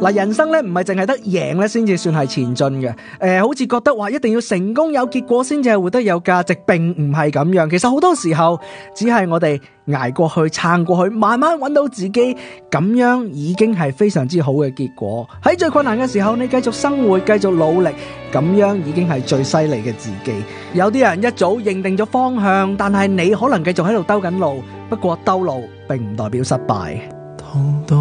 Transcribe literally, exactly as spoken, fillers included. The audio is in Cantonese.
嗱，人生咧唔係淨係得贏咧先至算係前進嘅。誒、呃，好似覺得話一定要成功有結果先至係活得有價值，並唔係咁樣。其實好多時候只係我哋捱過去、撐過去，慢慢揾到自己，咁樣已經係非常之好嘅結果。喺最困難嘅時候，你繼續生活、繼續努力，咁樣已經係最犀利嘅自己。有啲人一早認定咗方向，但係你可能繼續喺度兜緊路。不過兜路並唔代表失敗。